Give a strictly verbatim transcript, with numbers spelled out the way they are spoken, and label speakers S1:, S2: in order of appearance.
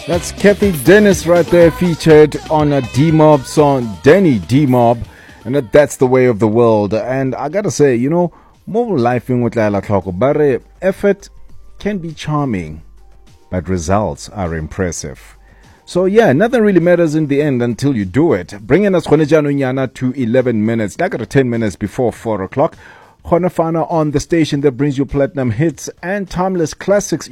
S1: That's Kathy Dennis right there, featured on a D-Mob song, Danny D-Mob, and that, that's the way of the world. And I gotta say, you know, more life in with Laila Tlhoko, but effort can be charming, but results are impressive. So yeah, nothing really matters in the end until you do it. Bringing us Khonejano to eleven minutes, like at ten minutes before four o'clock. Khonefana on the station that brings you platinum hits and timeless classics.